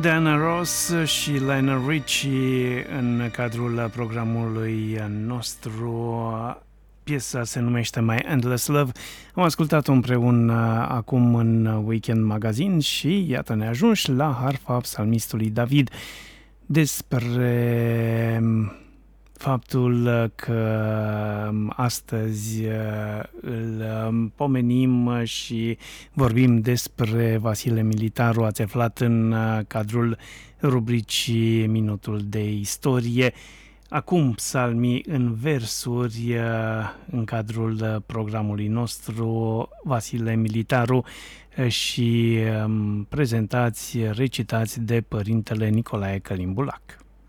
Diana Ross și Lionel Richie în cadrul programului nostru. Piesa se numește My Endless Love. Am ascultat-o împreună acum în Weekend Magazine și iată ne ajungi la harfa psalmistului David despre faptul că astăzi îl pomenim și vorbim despre Vasile Militaru. Ați aflat în cadrul rubricii Minutul de Istorie. Acum psalmii în versuri în cadrul programului nostru, Vasile Militaru și prezentați, recitați de Părintele Nicolae Călin Bulac.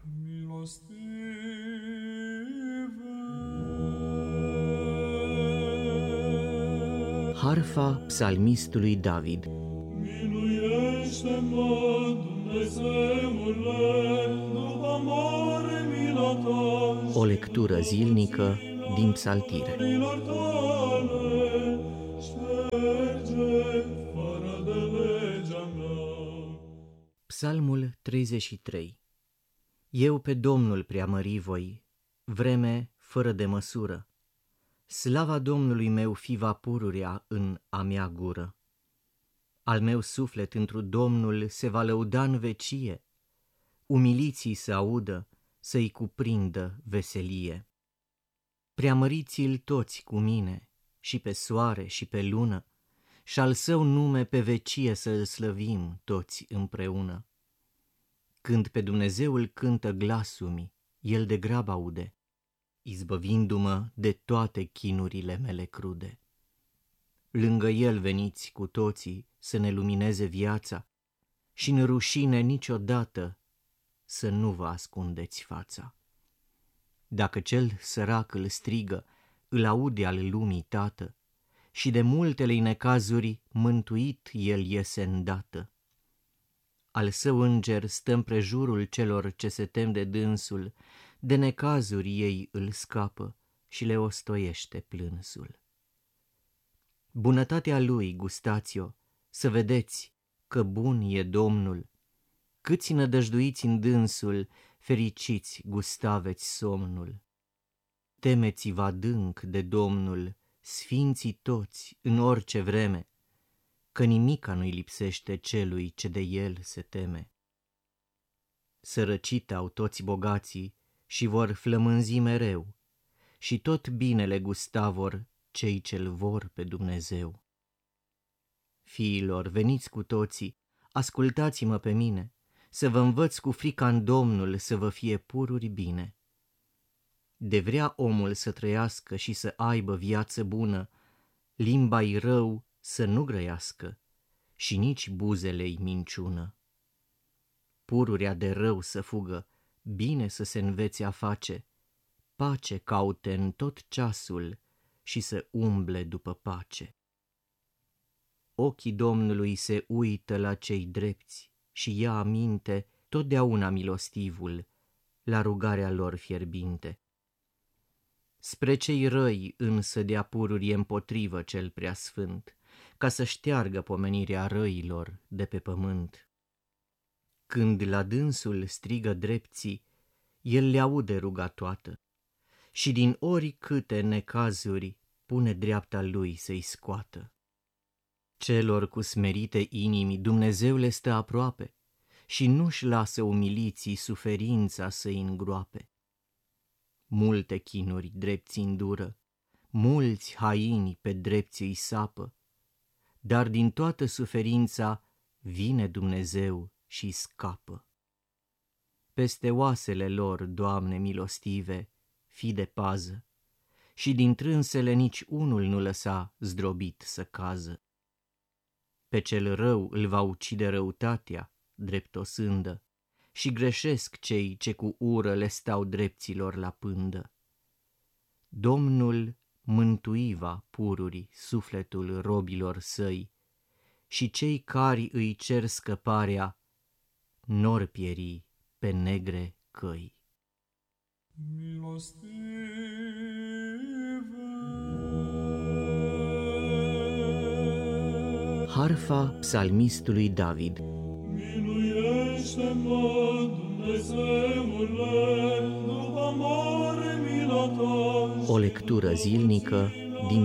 Harfa psalmistului David. Miluiește-mă, Dumnezeule, după mare mila ta. O lectură zilnică din psaltire. Psalmul 33. Eu pe Domnul preamări voi, vreme fără de măsură. Slava Domnului meu fi va pururea în a mea gură. Al meu suflet întru Domnul se va lăuda în vecie, umiliții să audă, să-i cuprindă veselie. Preamăriți-l toți cu mine, și pe soare și pe lună, și al său nume pe vecie să-l slăvim toți împreună. Când pe Dumnezeul cântă glasul mi, el de grab aude, izbăvindu-mă de toate chinurile mele crude. Lângă el veniți cu toții să ne lumineze viața și în rușine niciodată să nu vă ascundeți fața. Dacă cel sărac îl strigă, îl aude al lumii tată, și de multele necazuri mântuit el iese îndată. Al său înger stă împrejurul celor ce se tem de dânsul, de necazuri ei îl scapă și le ostoiește plânsul. Bunătatea lui gustați-o, să vedeți că bun e Domnul. Câți nădăjduiți în dânsul, fericiți gustaveți somnul. Temeți-vă adânc de Domnul, sfinții toți, în orice vreme, că nimica nu-i lipsește celui ce de el se teme. Sărăcite au toți bogații și vor flămânzi mereu, și tot binele gusta vor cei ce-l vor pe Dumnezeu. Fiilor, veniți cu toții, ascultați-mă pe mine, să vă învăț cu frica în Domnul să vă fie pururi bine. De vrea omul să trăiască și să aibă viață bună, limba-i rău să nu grăiască și nici buzele-i minciună. Pururea de rău să fugă, bine să se învețe a face, pace caute în tot ceasul și să umble după pace. Ochii Domnului se uită la cei drepți și ia aminte totdeauna milostivul la rugarea lor fierbinte. Spre cei răi însă dea pururie împotrivă cel preasfânt, ca să șteargă pomenirea răilor de pe pământ. Când la dânsul strigă drepții, el le aude ruga toată și din oricâte necazuri pune dreapta lui să-i scoată. Celor cu smerite inimi Dumnezeu le stă aproape și nu-și lasă umiliții suferința să-i îngroape. Multe chinuri drepții îndură, mulți haini pe drepții îi sapă, dar din toată suferința vine Dumnezeu și scapă. Peste oasele lor, Doamne milostive, fi de pază, și din trânsele nici unul nu lăsa zdrobit să cază. Pe cel rău îl va ucide răutatea, drept o sândă, și greșesc cei ce cu ură le stau drepților la pândă. Domnul mântuiva pururii sufletul robilor săi, și cei cari îi cer scăparea n-or pieri pe negre căi. Milostive. Harfa psalmistului David. Miluiește Miluiește-mă, Dumnezeule, după mare mila ta. O lectură zilnică